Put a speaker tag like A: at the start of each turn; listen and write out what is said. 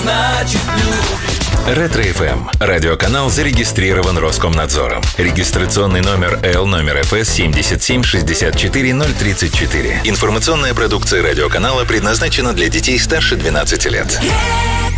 A: значит любит.
B: Ретро-ФМ. Радиоканал зарегистрирован Роскомнадзором. Регистрационный номер Л номер ФС 7764034. Информационная продукция радиоканала предназначена для детей старше 12 лет.